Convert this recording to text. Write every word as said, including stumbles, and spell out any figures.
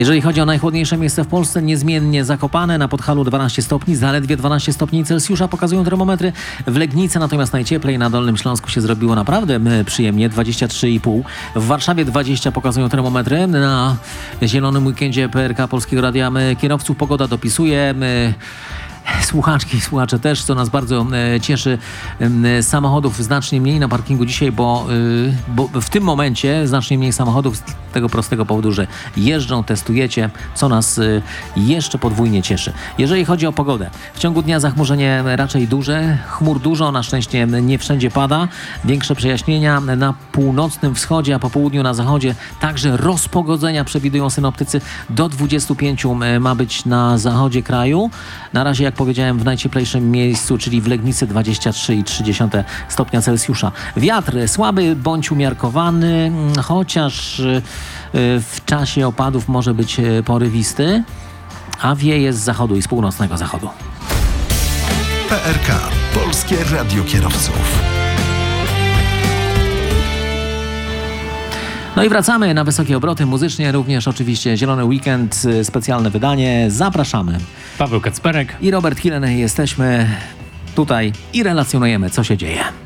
Jeżeli chodzi o najchłodniejsze miejsce w Polsce, niezmiennie Zakopane, na Podhalu dwanaście stopni, zaledwie dwanaście stopni Celsjusza pokazują termometry. W Legnicy natomiast najcieplej, na Dolnym Śląsku się zrobiło naprawdę przyjemnie, dwadzieścia trzy i pół. W Warszawie dwadzieścia pokazują termometry. Na zielonym weekendzie P R K Polskiego Radia kierowców pogoda dopisuje. Słuchaczki i słuchacze też, co nas bardzo e, cieszy. E, samochodów znacznie mniej na parkingu dzisiaj, bo, e, bo w tym momencie znacznie mniej samochodów z tego prostego powodu, że jeżdżą, testujecie, co nas e, jeszcze podwójnie cieszy. Jeżeli chodzi o pogodę, w ciągu dnia zachmurzenie raczej duże, chmur dużo, na szczęście nie wszędzie pada. Większe przejaśnienia na północnym wschodzie, a po południu na zachodzie także rozpogodzenia przewidują synoptycy. Do dwudziestu pięciu ma być na zachodzie kraju. Na razie, jak powiedziałem, w najcieplejszym miejscu, czyli w Legnicy dwadzieścia trzy i trzy dziesiąte stopnia Celsjusza. Wiatr słaby bądź umiarkowany, chociaż w czasie opadów może być porywisty, a wieje z zachodu i z północnego zachodu. P R K. Polskie Radio Kierowców. No i wracamy na wysokie obroty muzycznie, również oczywiście Zielony Weekend, specjalne wydanie. Zapraszamy. Paweł Kacperek I Robert Kilen. Jesteśmy tutaj i relacjonujemy, co się dzieje.